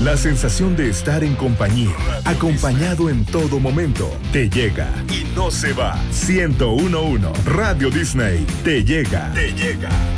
La sensación de estar en compañía, acompañado en todo momento, te llega y no se va. 101.1 Radio Disney te llega.